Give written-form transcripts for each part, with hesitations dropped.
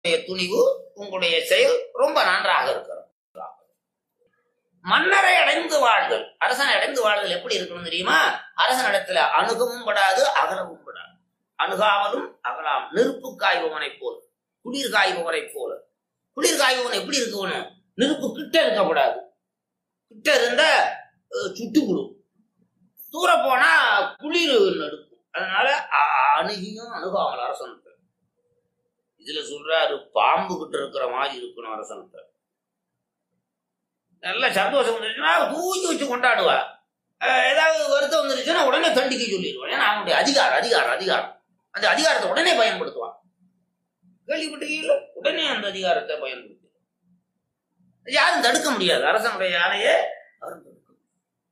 துணிவு, உங்களுடைய செயல் ரொம்ப நன்றாக இருக்கிறது. மன்னரை அடைந்து வாழ்தல், அரசனை அடைந்து வாழ்தல் எப்படி இருக்கணும் தெரியுமா? அரசனிடத்துல அணுகவும் படாது, அகலவும் படாது. அணுகாமலும் அகலாம். நெருப்பு காய்பவனை போல, குளிர் காய்பவனை போல. குளிர் காய்பவன் எப்படி இருக்கணும்? நெருப்பு கிட்ட இருக்கக்கூடாது. கிட்ட இருந்தா சுட்டுவிடும். தூர போனா குளிர் நடுக்கும். அதனால அணுகியும் அணுகாமல் அரசனுக்கு. இதுல சொல்றாரு, பாம்பு கிட்ட இருக்கிற மாதிரி இருக்கணும் அரசனுக்கு. நல்ல சந்தோஷம் வந்துருச்சுன்னா தூக்கி வச்சு கொண்டாடுவா. ஏதாவது வருத்தம் வந்துருச்சுன்னா உடனே தண்டிக்க சொல்லிடுவான். ஏன்னா அவனுடைய அதிகாரம் அந்த அதிகாரத்தை உடனே பயன்படுத்துவான். கேள்விப்பட்டிருக்கீங்களா? உடனே அந்த அதிகாரத்தை பயன்படுத்து. யாரும் தடுக்க முடியாது. அரசனுடைய யானையே யாரும் தடுக்க முடியாது.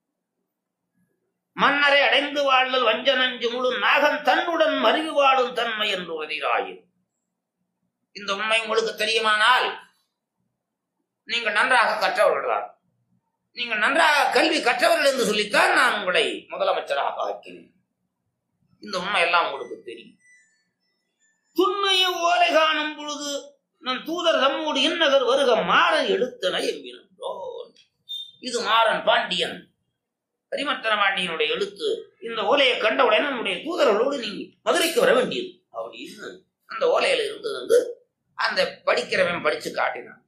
மன்னரை அடைந்து வாழ்தல் வஞ்சனஞ்சு முழு நாகன் தன்னுடன் மருவி வாழும் தன்மை என்று உதிராயும். இந்த உண்மை உங்களுக்கு தெரியுமானால் நீங்கள் நன்றாக கற்றவர்கள் தான். நீங்கள் நன்றாக கல்வி கற்றவர்கள் என்று சொல்லித்தான் நான் உங்களை முதலமைச்சராக ஆக்கினேன். இந்த உண்மை எல்லாம் உங்களுக்கு தெரியும். துண்மைய ஓலை காணும் பொழுது நம் தூதர் தம்மோடு இன்னகர் வருக மாறன் எழுத்தனை எம்பினோன். இது மாறன் பாண்டியன், பரிமர்த்தன பாண்டியனுடைய எழுத்து. இந்த ஓலையை கண்டவுடனே நம்முடைய தூதர்களோடு நீங்க மதுரைக்கு வர வேண்டியது அப்படின்னு அந்த ஓலையில இருந்தது வந்து அந்த படிக்கிறவன் படிச்சு காட்டினான்.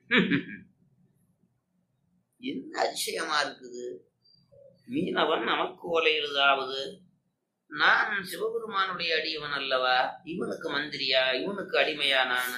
என்ன அதிசயமா இருக்குது. மீனவன் நமக்கு ஓலை எழுதாவது, நான் சிவபெருமானுடைய அடியவன் அல்லவா? இவனுக்கு மந்திரியா, இவனுக்கு அடிமையா? நான்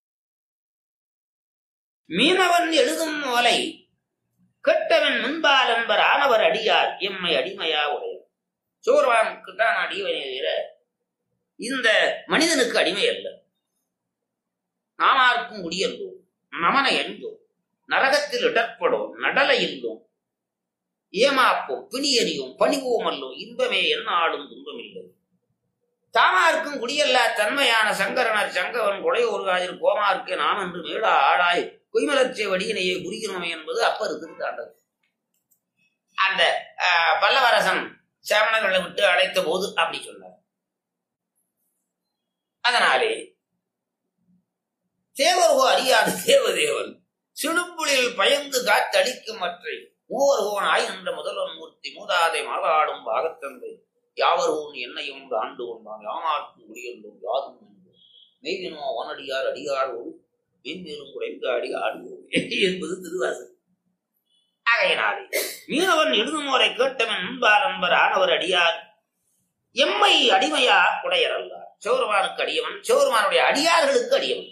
மீனவன் எழுதும் ஓலை கெட்டவன் முன்பால் என்பர் ஆனவர் அடியார் எம்மை அடிமையா உடையவர். சோர்வானுக்கு தான் அடியவனே, இந்த மனிதனுக்கு அடிமை அல்ல. நாமாருக்கும் குடியல்லோ, நமன எண்டோ, நரகத்தில் இடர்படும் நடலை இல்லோம், ஏமாப்போம் பிணியறியும் பணிவோம் அல்லோ, இன்பமே என்னாலும் துன்பமில்லை. தாமாருக்கும் குடியல்லா தன்மையான சங்கரனர் சங்கவன் கொடையோர்காதில் கோமாருக்கு நாம் என்று மேடா ஆடாய் பொய்மலர்ச்சிய வடியினையே குறிக்கணுமே என்பது அப்பர் திருத்தாண்டது. அந்த பல்லவரசன் சேவணர்களை விட்டு அழைத்த போது அப்படி சொன்னார். அதனாலே தேவர்கோ அறியாது தேவதேவன் சிடும்புளில் பயந்து காத்தளிக்கும் மற்றை மூவர்கோன் ஆய் நின்ற முதல்வன் மூர்த்தி மூதாதை மாதாடும் பாகத்தந்தை யாவர்கோன் என்னையும் ஆண்டு கொண்டான் யாமார்க்கும் குடியெல்லும் யாதும் என்போம் மெய்வினோ அவனடியார் அடியாரோடு மென்மேலும் குறைந்து அடி ஆடுவோம் என்பது திருவாசகம். ஆகையினாலே மீனவன் எழுதுமோரை கேட்டவன் முன்பார் என்பர் ஆனவர் அடியார் எம்மை அடிமையா உடையர் அல்லார். சிவருமானுக்கு அடியவன், சிவருமானுடைய அடியார்களுக்கு அடியவன்.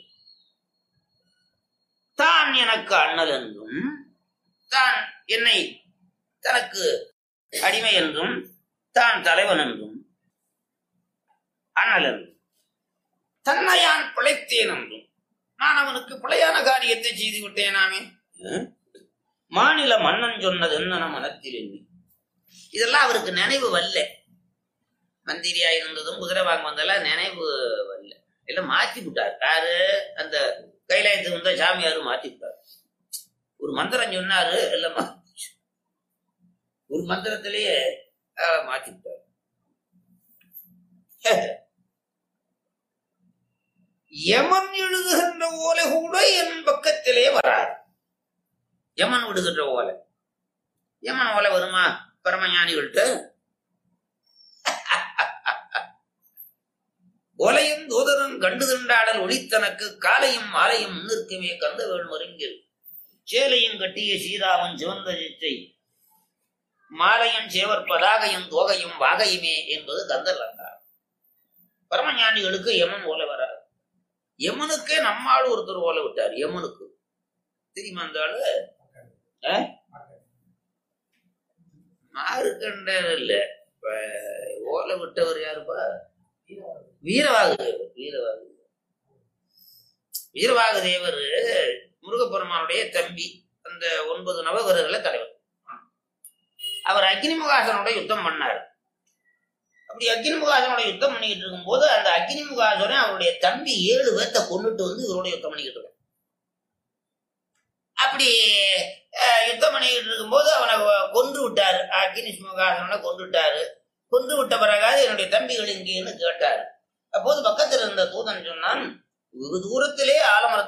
தான் எனக்கு அண்ணல் என்றும், தான் என்னை தனக்கு அடிமை என்றும், தான் தலைவன் என்றும், அண்ணல் என்றும், தன்னையான் பிழைத்தேன் என்றும், நான் அவனுக்கு பிழையான காரியத்தை செய்து விட்டேனாமே. மாநில மன்னன் சொன்னது என்ன மனத்தில் எண்ணி. இதெல்லாம் அவருக்கு நினைவு வரல. மந்திரியா இருந்ததும் குதிரை வாங்க வந்தெல்லாம் நினைவு வரல. எல்லாம் மாற்றி விட்டார். யாரு? அந்த கைலாயத்துக்கு வந்த சாமியாரு மாற்றி விட்டார். ஒரு மந்திரம் சொன்னாரு, எல்லாம் ஒரு மந்திரத்திலேயே மாற்றி விட்டார். யமன் எழுதுகின்ற ஓலை கூட என் பக்கத்திலே வராது. யமன் விடுகின்ற ஓலை, யமன் ஓலை வருமா பரமஞானிகள்கிட்ட? ஓலையும் தூதரும் கண்டு திண்டாடல் ஒளித்தனக்கு காலையும் மாலையும் முன்னிற்குமே கந்த வேணுமருங்கில் சேலையும் கட்டிய சீதாவும் சிவந்த சிச்சை மாலையும் சேவர் பதாகையும் தோகையும் வாகையுமே என்பது கந்தர் அலங்காரம். பரமஞானிகளுக்கு யமன் ஓலை வராது. யமனுக்கே நம்மால் ஒருத்தர் ஓலை விட்டார். யமனுக்கு தெரியுமா? அந்த ஆளு மாறுகண்டர் இல்ல, ஓலை விட்டவர் யாருப்பா? வீரவாகு தேவர். வீரவாகு தேவர் முருகப்பெருமானுடைய தம்பி, அந்த 9 நவகிரகங்கள தலைவர். அவர் அக்னிமுகாசனோட யுத்தம் பண்ணார். அப்படி அக்னிமுகாசனோட யுத்தம் பண்ணிக்கிட்டு இருக்கும் போது அந்த அக்னிமுகாசனை அவருடைய தம்பி 7 பேர்த்த கொண்டுட்டு வந்து இவரோட யுத்தம் பண்ணிக்கிட்டு இருக்க. அப்படி யுத்தம் பண்ணிக்கிட்டு இருக்கும்போது அவனை கொன்று விட்டாரு. அக்னிமுகாசனை கொன்று விட்டாரு. கொன்று விட்ட பிறகாது என்னுடைய தம்பிகள் இங்கேன்னு கேட்டாரு. அப்போது பக்கத்தில் இருந்த தூதன் சொன்னான், வெகு தூரத்திலே ஆலமரத்தை